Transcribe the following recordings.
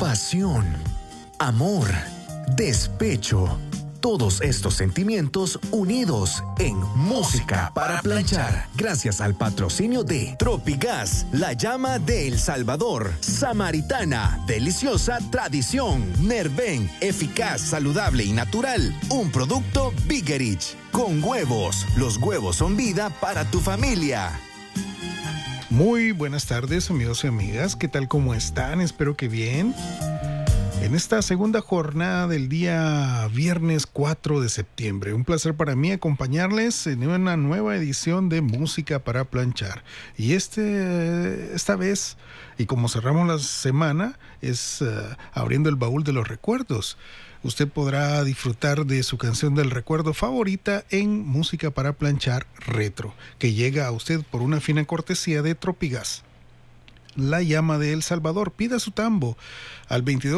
pasión, amor, despecho. Todos estos sentimientos unidos en Música para Planchar. Gracias al patrocinio de Tropigas, la llama de El Salvador. Samaritana, deliciosa tradición. Nerven, eficaz, saludable y natural. Un producto Bigerich. Con huevos. Los huevos son vida para tu familia. Muy buenas tardes, amigos y amigas. ¿Qué tal? ¿Cómo están? Espero que bien. En esta segunda jornada del día viernes 4 de septiembre, un placer para mí acompañarles en una nueva edición de Música para Planchar. Y esta vez, y como cerramos la semana, es abriendo el baúl de los recuerdos. Usted podrá disfrutar de su canción del recuerdo favorita en Música para Planchar Retro, que llega a usted por una fina cortesía de Tropigas, la llama de El Salvador. Pida su tambo al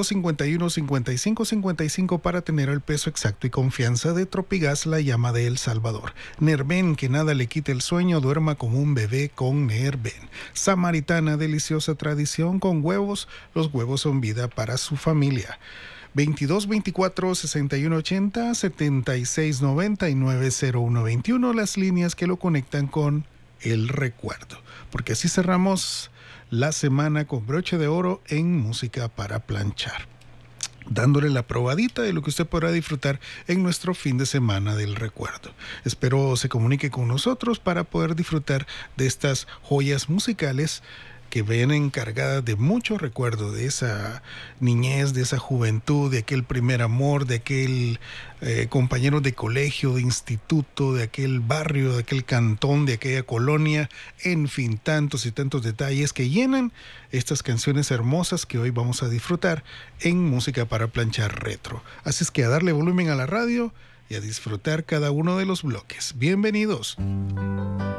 2251-5555 para tener el peso exacto y confianza de Tropigas, la llama de El Salvador. Nerven, que nada le quite el sueño, duerma como un bebé con Nerven. Samaritana, deliciosa tradición con huevos, los huevos son vida para su familia. 2224-6180, 7699-0121, las líneas que lo conectan con el recuerdo. Porque así cerramos la semana con broche de oro en Música para Planchar, dándole la probadita de lo que usted podrá disfrutar en nuestro fin de semana del recuerdo. Espero se comunique con nosotros para poder disfrutar de estas joyas musicales que vienen cargadas de mucho recuerdo de esa niñez, de esa juventud, de aquel primer amor, de aquel compañero de colegio, de instituto, de aquel barrio, de aquel cantón, de aquella colonia, en fin, tantos y tantos detalles que llenan estas canciones hermosas que hoy vamos a disfrutar en Música para Planchar Retro. Así es que a darle volumen a la radio y a disfrutar cada uno de los bloques. Bienvenidos.